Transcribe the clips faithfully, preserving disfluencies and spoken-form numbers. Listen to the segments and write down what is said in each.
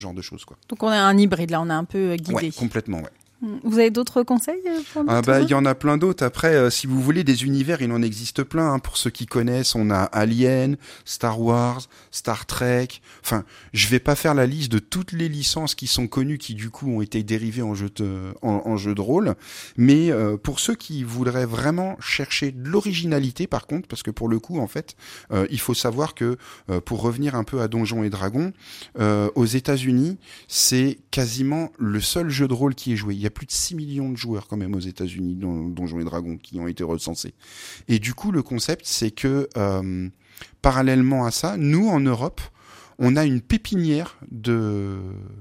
genre de choses, quoi. Donc on a un hybride là, on a un peu guidé. Ouais, complètement, ouais. Vous avez d'autres conseils pour Ah bah il y en a plein d'autres. Après, euh, si vous voulez des univers, il en existe plein. Hein. Pour ceux qui connaissent, on a Alien, Star Wars, Star Trek. Enfin, je vais pas faire la liste de toutes les licences qui sont connues, qui du coup ont été dérivées en jeu de, en, en jeu de rôle. Mais euh, pour ceux qui voudraient vraiment chercher de l'originalité, par contre, parce que pour le coup, en fait, euh, il faut savoir que euh, pour revenir un peu à Donjons et Dragons, euh, aux États-Unis, c'est quasiment le seul jeu de rôle qui est joué. Il y a plus de six millions de joueurs quand même aux États-Unis dans Donjons et Dragons qui ont été recensés. Et du coup, le concept, c'est que euh, parallèlement à ça, nous en Europe, on a une pépinière de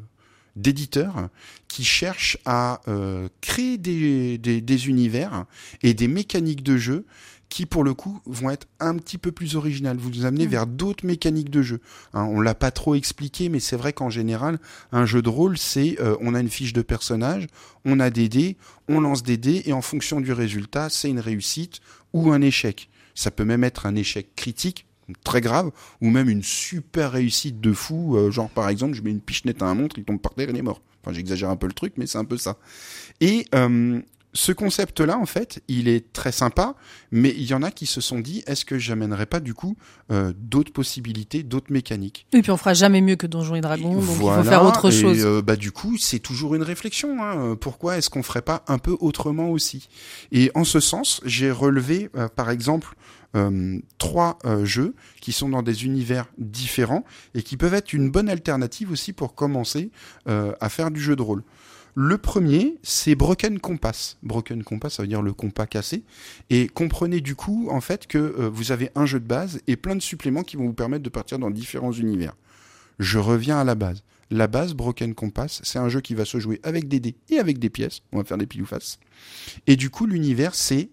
d'éditeurs qui cherchent à euh, créer des, des, des univers et des mécaniques de jeu qui, pour le coup, vont être un petit peu plus originales. Vous nous amenez mmh. vers d'autres mécaniques de jeu. Hein, on l'a pas trop expliqué, mais c'est vrai qu'en général, un jeu de rôle, c'est euh, on a une fiche de personnage, on a des dés, on lance des dés, et en fonction du résultat, c'est une réussite ou un échec. Ça peut même être un échec critique, très grave, ou même une super réussite de fou, euh, genre par exemple, je mets une pichenette à un monstre, il tombe par terre, il est mort. Enfin, j'exagère un peu le truc, mais c'est un peu ça. Et... Euh, ce concept-là, en fait, il est très sympa, mais il y en a qui se sont dit, est-ce que j'amènerais pas, du coup, euh, d'autres possibilités, d'autres mécaniques ? Et puis on fera jamais mieux que Donjons et Dragons, donc voilà, il faut faire autre et, chose. Euh, bah, du coup, c'est toujours une réflexion. Hein. Pourquoi est-ce qu'on ferait pas un peu autrement aussi ? Et en ce sens, j'ai relevé, euh, par exemple, euh, trois euh, jeux qui sont dans des univers différents et qui peuvent être une bonne alternative aussi pour commencer euh, à faire du jeu de rôle. Le premier, c'est Broken Compass. Broken Compass, ça veut dire le compas cassé. Et comprenez du coup, en fait, que euh, vous avez un jeu de base et plein de suppléments qui vont vous permettre de partir dans différents univers. Je reviens à la base. La base, Broken Compass, c'est un jeu qui va se jouer avec des dés et avec des pièces. On va faire des pile ou face. Et du coup, l'univers, c'est...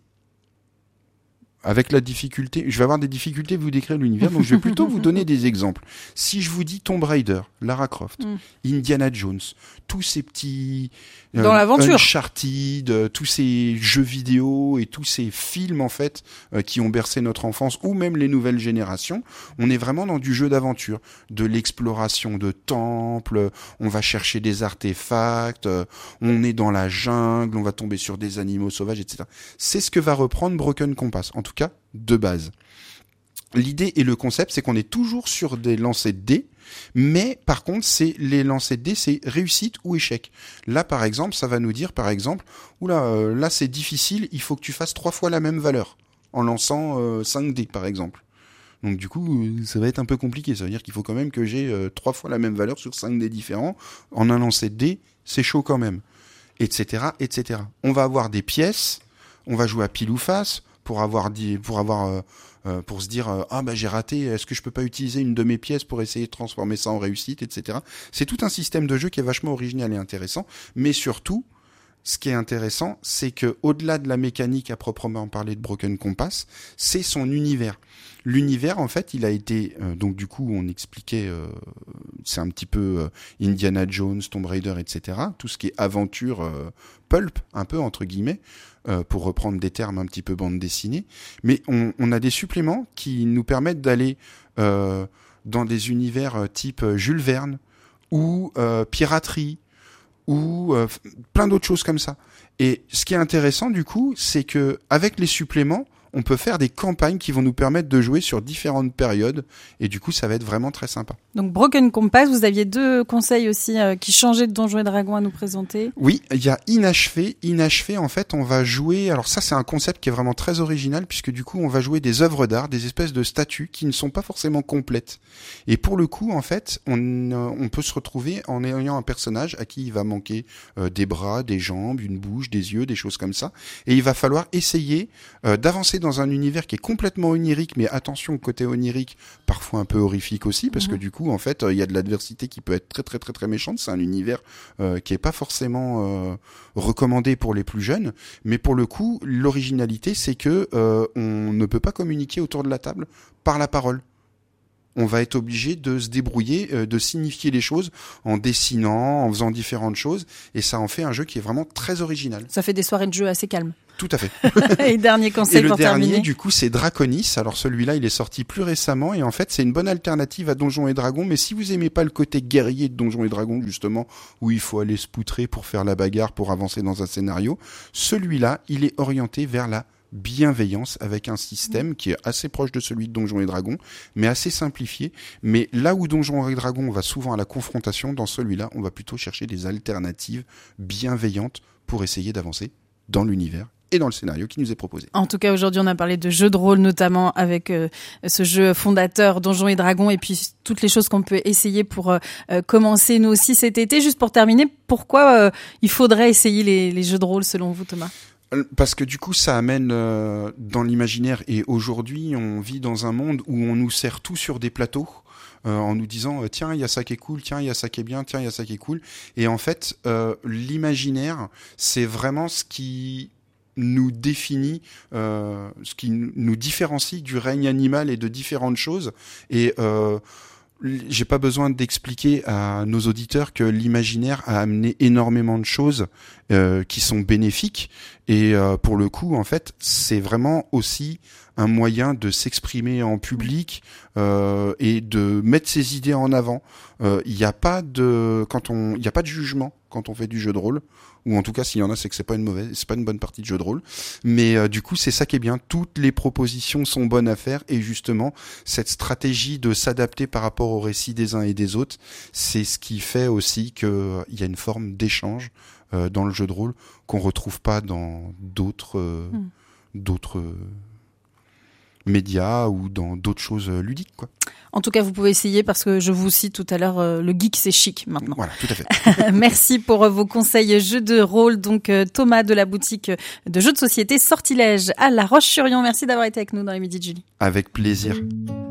Avec la difficulté, je vais avoir des difficultés à vous décrire l'univers, donc je vais plutôt vous donner des exemples. Si je vous dis Tomb Raider, Lara Croft, mm. Indiana Jones, tous ces petits euh, dans l'aventure, Uncharted, euh, tous ces jeux vidéo et tous ces films en fait euh, qui ont bercé notre enfance ou même les nouvelles générations, on est vraiment dans du jeu d'aventure, de l'exploration de temples, on va chercher des artefacts, euh, on est dans la jungle, on va tomber sur des animaux sauvages, et cetera. C'est ce que va reprendre Broken Compass. En tout cas, de base. L'idée et le concept, c'est qu'on est toujours sur des lancers de dés, mais par contre, c'est les lancers de dés, c'est réussite ou échec. Là, par exemple, ça va nous dire, par exemple, oula, euh, là c'est difficile, il faut que tu fasses trois fois la même valeur en lançant euh, cinq dés, par exemple. Donc du coup, ça va être un peu compliqué. Ça veut dire qu'il faut quand même que j'ai euh, trois fois la même valeur sur cinq dés différents. En un lancer de dés, c'est chaud quand même, et cetera, et cetera. On va avoir des pièces, on va jouer à pile ou face. Pour avoir dit, pour avoir, euh, euh, pour se dire, euh, ah bah j'ai raté, est-ce que je peux pas utiliser une de mes pièces pour essayer de transformer ça en réussite, et cetera. C'est tout un système de jeu qui est vachement original et intéressant, mais surtout, ce qui est intéressant, c'est que au-delà de la mécanique à proprement parler de Broken Compass, c'est son univers. L'univers, en fait, il a été euh, donc du coup, on expliquait, euh, c'est un petit peu euh, Indiana Jones, Tomb Raider, et cetera. Tout ce qui est aventure euh, pulp, un peu entre guillemets, euh, pour reprendre des termes un petit peu bande dessinée. Mais on, on a des suppléments qui nous permettent d'aller euh, dans des univers euh, type Jules Verne ou euh, piraterie ou euh, plein d'autres choses comme ça. Et ce qui est intéressant du coup, c'est que avec les suppléments, on peut faire des campagnes qui vont nous permettre de jouer sur différentes périodes et du coup ça va être vraiment très sympa. Donc Broken Compass, vous aviez deux conseils aussi euh, qui changeaient de Donjons et Dragons à nous présenter. Oui, il y a Inachevé. Inachevé, en fait, on va jouer... Alors ça, c'est un concept qui est vraiment très original puisque du coup, on va jouer des œuvres d'art, des espèces de statues qui ne sont pas forcément complètes. Et pour le coup, en fait, on, on peut se retrouver en ayant un personnage à qui il va manquer euh, des bras, des jambes, une bouche, des yeux, des choses comme ça. Et il va falloir essayer euh, d'avancer dans un univers qui est complètement onirique, mais attention au côté onirique, parfois un peu horrifique aussi, parce mmh. que du coup, en fait, il y a de l'adversité qui peut être très très très très méchante. C'est un univers euh, qui est pas forcément euh, recommandé pour les plus jeunes, mais pour le coup, l'originalité, c'est que euh, on ne peut pas communiquer autour de la table par la parole. On va être obligé de se débrouiller, euh, de signifier les choses en dessinant, en faisant différentes choses, et ça en fait un jeu qui est vraiment très original. Ça fait des soirées de jeu assez calmes. Tout à fait. Et dernier conseil et le pour dernier, terminer. du coup, c'est Draconis. Alors celui-là, il est sorti plus récemment et en fait, c'est une bonne alternative à Donjons et Dragons. Mais si vous aimez pas le côté guerrier de Donjons et Dragons, justement, où il faut aller se poutrer pour faire la bagarre, pour avancer dans un scénario, celui-là, il est orienté vers la bienveillance avec un système qui est assez proche de celui de Donjons et Dragons, mais assez simplifié. Mais là où Donjons et Dragons, on va souvent à la confrontation, dans celui-là, on va plutôt chercher des alternatives bienveillantes pour essayer d'avancer dans l'univers et dans le scénario qui nous est proposé. En tout cas, aujourd'hui, on a parlé de jeux de rôle, notamment avec euh, ce jeu fondateur Donjons et Dragons, et puis toutes les choses qu'on peut essayer pour euh, commencer nous aussi cet été. Juste pour terminer, pourquoi euh, il faudrait essayer les, les jeux de rôle selon vous, Thomas ? Parce que du coup, ça amène euh, dans l'imaginaire. Et aujourd'hui, on vit dans un monde où on nous sert tout sur des plateaux. Euh, en nous disant euh, tiens il y a ça qui est cool, tiens il y a ça qui est bien, tiens il y a ça qui est cool. Et en fait euh, l'imaginaire c'est vraiment ce qui nous définit, euh, ce qui nous différencie du règne animal et de différentes choses. Et euh, j'ai pas besoin d'expliquer à nos auditeurs que l'imaginaire a amené énormément de choses euh, qui sont bénéfiques. Et euh, pour le coup, en fait, c'est vraiment aussi un moyen de s'exprimer en public euh, et de mettre ses idées en avant. Il euh, n'y a pas de quand on, il y a pas de jugement quand on fait du jeu de rôle. Ou en tout cas, s'il y en a, c'est que c'est pas une mauvaise, c'est pas une bonne partie de jeu de rôle. Mais euh, du coup, c'est ça qui est bien. Toutes les propositions sont bonnes à faire, et justement, cette stratégie de s'adapter par rapport au récit des uns et des autres, c'est ce qui fait aussi que euh, il y a une forme d'échange euh, dans le jeu de rôle qu'on retrouve pas dans d'autres, euh, mm. d'autres euh, médias ou dans d'autres choses ludiques, quoi. En tout cas, vous pouvez essayer parce que je vous cite tout à l'heure, euh, le geek c'est chic maintenant. Voilà, tout à fait. Merci pour euh, vos conseils jeux de rôle. Donc euh, Thomas de la boutique de jeux de société Sortilège à La Roche-sur-Yon. Merci d'avoir été avec nous dans les Midi de Julie. Avec plaisir.